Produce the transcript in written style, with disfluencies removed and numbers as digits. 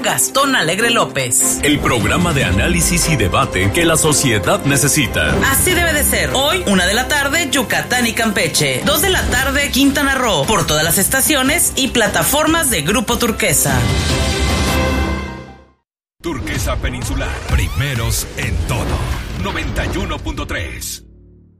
Gastón Alegre López. El programa de análisis y debate que la sociedad necesita. Así debe de ser. Hoy, 1 de la tarde, Yucatán y Campeche. 2 de la tarde, Quintana Roo. Por todas las estaciones y plataformas de Grupo Turquesa. Turquesa Peninsular. Primeros en todo. 91.3.